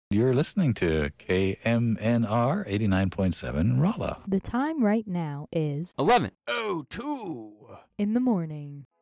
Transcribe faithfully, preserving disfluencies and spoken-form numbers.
You're listening to K M N R eighty-nine point seven Rolla. The time right now is eleven oh two in the morning.